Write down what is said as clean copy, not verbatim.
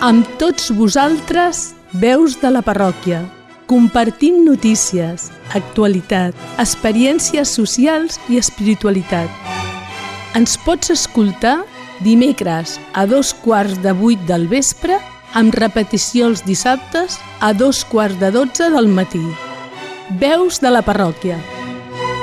Amb tots vosaltres, veus de la parròquia, compartint notícies, actualitat, experiències socials i espiritualitat. Ens pots escoltar dimecres a 7:15 del vespre, amb repetició els dissabtes a 11:45 del matí. Veus de la parròquia.